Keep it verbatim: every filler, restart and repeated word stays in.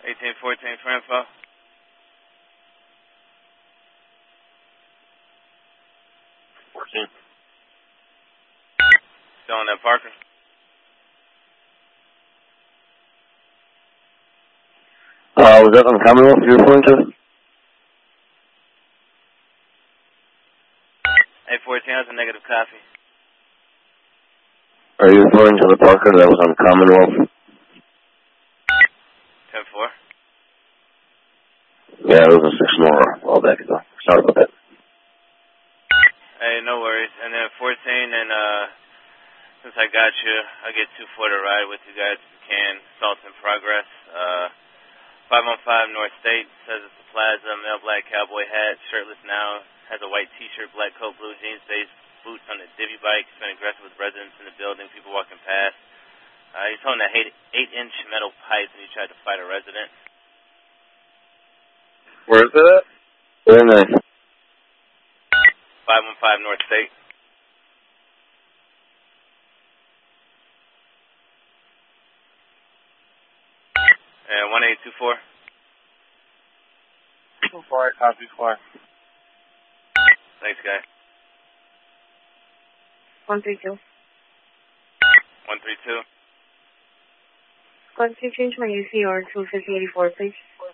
eighteen fourteen for info. fourteen. Still on that Parker. Uh, was that on Commonwealth you're referring to? eight fourteen has a negative copy. Are you referring to the Parker that was on Commonwealth? ten four. Yeah, it was a six more a while back ago. Sorry about that. Hey, no worries. And then fourteen, and uh, since I got you, I get two for the ride with you guys if you can. Assaults in progress. Uh, five one five North State says it's the Plaza, male black cowboy hat, shirtless now, has a white t-shirt, black coat, blue jeans, base boots on the divvy bike. He's been aggressive with residents in the building, people walking past. Uh, he's holding a eight-inch metal pipe and he tried to fight a resident. Where is it at? Very nice. five one five North State. And one eight two four. two four, copy four. Thanks, guy. one three two. one three two. Could you change my A C or two fifty eighty-four, please?